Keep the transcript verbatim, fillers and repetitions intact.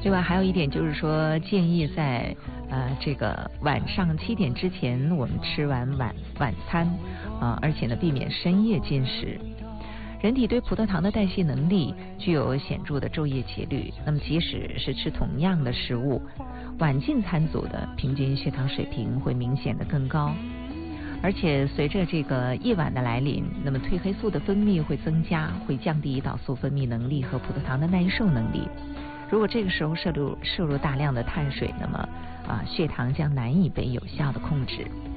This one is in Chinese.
另外还有一点就是说，建议在呃这个晚上七点之前我们吃完晚晚餐啊、呃，而且呢避免深夜进食。人体对葡萄糖的代谢能力具有显著的昼夜节律，那么即使是吃同样的食物，晚进餐组的平均血糖水平会明显的更高。而且随着这个夜晚的来临，那么褪黑素的分泌会增加，会降低胰岛素分泌能力和葡萄糖的耐受能力。如果这个时候摄入摄入大量的碳水，那么啊血糖将难以被有效的控制。